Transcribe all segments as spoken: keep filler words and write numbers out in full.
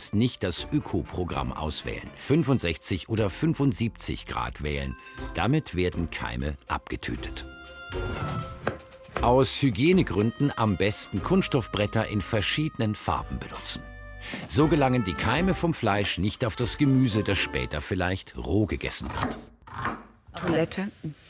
allerdings nicht das Öko-Programm auswählen. fünfundsechzig oder fünfundsiebzig Grad wählen. Damit werden Keime abgetötet. Aus Hygienegründen am besten Kunststoffbretter in verschiedenen Farben benutzen. So gelangen die Keime vom Fleisch nicht auf das Gemüse, das später vielleicht roh gegessen wird. Toilette.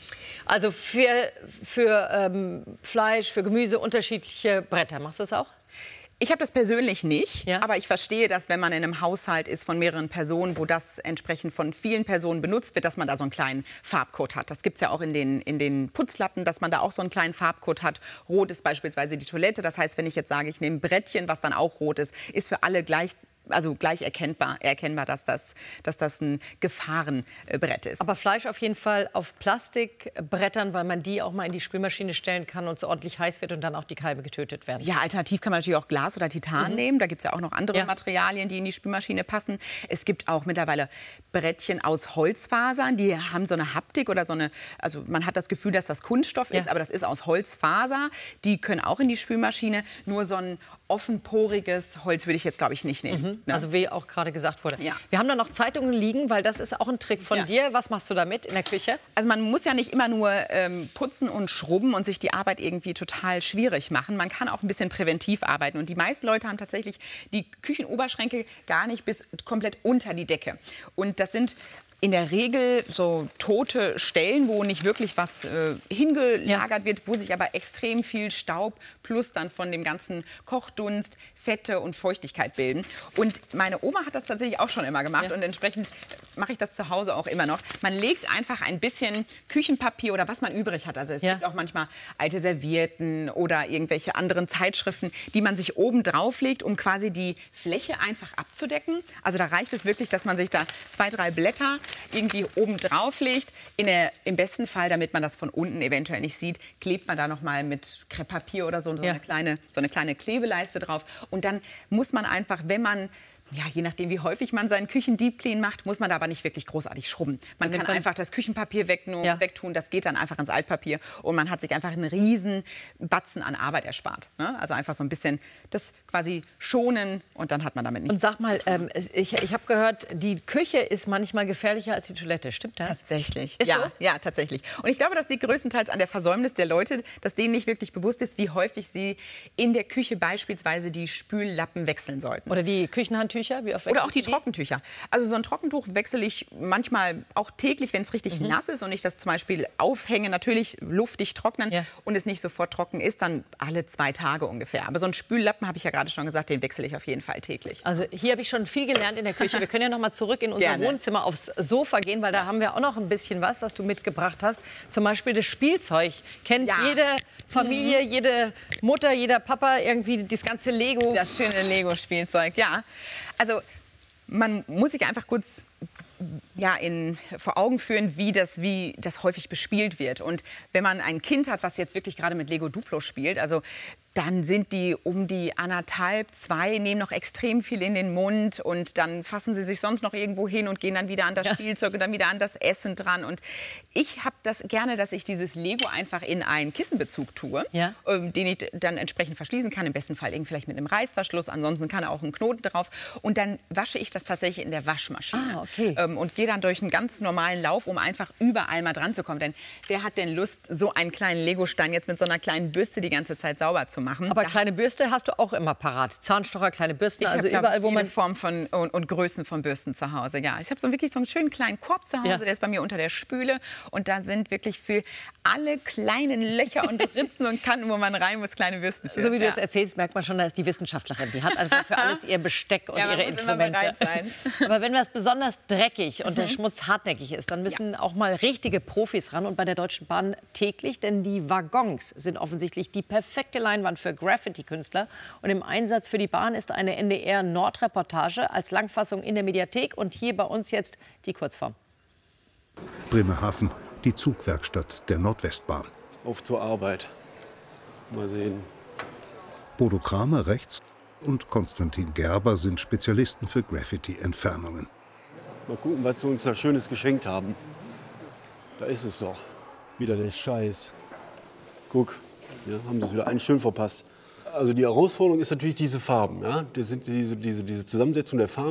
Also für, für ähm, Fleisch, für Gemüse unterschiedliche Bretter. Machst du das auch? Ich habe das persönlich nicht, Ja? aber ich verstehe, dass wenn man in einem Haushalt ist von mehreren Personen, wo das entsprechend von vielen Personen benutzt wird, dass man da so einen kleinen Farbcode hat. Das gibt es ja auch in den, in den Putzlappen, dass man da auch so einen kleinen Farbcode hat. Rot ist beispielsweise die Toilette. Das heißt, wenn ich jetzt sage, ich nehme ein Brettchen, was dann auch rot ist, ist für alle gleich, also gleich erkennbar, erkennbar dass, das, dass das ein Gefahrenbrett ist. Aber Fleisch auf jeden Fall auf Plastikbrettern, weil man die auch mal in die Spülmaschine stellen kann und es ordentlich heiß wird und dann auch die Keime getötet werden. Ja, alternativ kann man natürlich auch Glas oder Titan mhm. nehmen. Da gibt es ja auch noch andere ja. Materialien, die in die Spülmaschine passen. Es gibt auch mittlerweile Brettchen aus Holzfasern. Die haben so eine Haptik oder so eine, also man hat das Gefühl, dass das Kunststoff ja. ist, aber das ist aus Holzfaser. Die können auch in die Spülmaschine. Nur so ein offenporiges Holz würde ich jetzt, glaube ich, nicht nehmen. Mhm. Ne? Also wie auch gerade gesagt wurde. Ja. Wir haben da noch Zeitungen liegen, weil das ist auch ein Trick von ja. dir. Was machst du damit in der Küche? Also man muss ja nicht immer nur ähm, putzen und schrubben und sich die Arbeit irgendwie total schwierig machen. Man kann auch ein bisschen präventiv arbeiten. Und die meisten Leute haben tatsächlich die Küchenoberschränke gar nicht bis komplett unter die Decke. Und das sind in der Regel so tote Stellen, wo nicht wirklich was äh, hingelagert ja. wird, wo sich aber extrem viel Staub plus dann von dem ganzen Kochdunst, Fette und Feuchtigkeit bilden. Und meine Oma hat das tatsächlich auch schon immer gemacht ja. und entsprechend mache ich das zu Hause auch immer noch. Man legt einfach ein bisschen Küchenpapier oder was man übrig hat. Also es ja. gibt auch manchmal alte Servietten oder irgendwelche anderen Zeitschriften, die man sich oben drauf legt, um quasi die Fläche einfach abzudecken. Also da reicht es wirklich, dass man sich da zwei, drei Blätter irgendwie oben drauf legt. In der, im besten Fall, damit man das von unten eventuell nicht sieht, klebt man da noch mal mit Krepppapier oder so, so, ja. eine kleine, so eine kleine Klebeleiste drauf. Und dann muss man einfach, wenn man, ja, je nachdem, wie häufig man seinen Küchen-Deep Clean macht, muss man da aber nicht wirklich großartig schrubben. Man kann einfach das Küchenpapier wegtun, ja. wegtun, das geht dann einfach ins Altpapier und man hat sich einfach einen riesen Batzen an Arbeit erspart. Ne? Also einfach so ein bisschen das quasi schonen und dann hat man damit nichts. Und sag mal, ähm, ich, ich habe gehört, die Küche ist manchmal gefährlicher als die Toilette. Stimmt das? Tatsächlich. Ist ja, so? ja, tatsächlich. Und ich glaube, das liegt größtenteils an der Versäumnis der Leute, dass denen nicht wirklich bewusst ist, wie häufig sie in der Küche beispielsweise die Spüllappen wechseln sollten. Oder die Küchenhandtücher. Wie oft Oder auch die, die Trockentücher. Also so ein Trockentuch wechsle ich manchmal auch täglich, wenn es richtig mhm. nass ist und ich das zum Beispiel aufhänge, natürlich luftig trocknen ja. und es nicht sofort trocken ist, dann alle zwei Tage ungefähr. Aber so einen Spüllappen, habe ich ja gerade schon gesagt, den wechsle ich auf jeden Fall täglich. Also hier habe ich schon viel gelernt in der Küche. Wir können ja noch mal zurück in unser Gerne. Wohnzimmer aufs Sofa gehen, weil da haben wir auch noch ein bisschen was, was du mitgebracht hast. Zum Beispiel das Spielzeug. Kennt ja. jede Familie, mhm. jede Mutter, jeder Papa irgendwie das ganze Lego. Das schöne Lego-Spielzeug, ja. Also man muss sich einfach kurz ja, in, vor Augen führen, wie das, wie das häufig bespielt wird. Und wenn man ein Kind hat, was jetzt wirklich gerade mit Lego Duplo spielt, also dann sind die um die anderthalb, zwei, nehmen noch extrem viel in den Mund und dann fassen sie sich sonst noch irgendwo hin und gehen dann wieder an das ja. Spielzeug und dann wieder an das Essen dran. Und ich habe das gerne, dass ich dieses Lego einfach in einen Kissenbezug tue, ja. ähm, den ich dann entsprechend verschließen kann, im besten Fall irgendwie vielleicht mit einem Reißverschluss, ansonsten kann auch ein Knoten drauf. Und dann wasche ich das tatsächlich in der Waschmaschine ah, okay. ähm, und gehe dann durch einen ganz normalen Lauf, um einfach überall mal dran zu kommen. Denn wer hat denn Lust, so einen kleinen Legostein jetzt mit so einer kleinen Bürste die ganze Zeit sauber zu machen? Aber da kleine Bürste hast du auch immer parat. Zahnstocher, kleine Bürsten, ich also hab, überall, glaub, wo man Form von und, und Größen von Bürsten zu Hause. Ja, ich habe so wirklich so einen schönen kleinen Korb zu Hause, ja. der ist bei mir unter der Spüle und da sind wirklich für alle kleinen Löcher und Ritzen und Kanten, wo man rein muss, kleine Bürsten für. So wie du ja. das erzählst, merkt man schon, da ist die Wissenschaftlerin. Die hat einfach für alles ihr Besteck und ja, ihre Instrumente. Sein. Aber wenn was besonders dreckig und mhm. der Schmutz hartnäckig ist, dann müssen ja. auch mal richtige Profis ran und bei der Deutschen Bahn täglich, denn die Waggons sind offensichtlich die perfekte Leinwand für Graffiti-Künstler. Und im Einsatz für die Bahn ist eine N D R-Nordreportage als Langfassung in der Mediathek und hier bei uns jetzt die Kurzform. Bremerhaven, die Zugwerkstatt der Nordwestbahn. Auf zur Arbeit. Mal sehen. Bodo Kramer rechts und Konstantin Gerber sind Spezialisten für Graffiti-Entfernungen. Mal gucken, was sie uns da Schönes geschenkt haben. Da ist es doch. Wieder der Scheiß. Guck, ja, haben sie es wieder einen schön verpasst. Also die Herausforderung ist natürlich diese Farben. Ja? Das sind diese, diese, diese Zusammensetzung der Farben.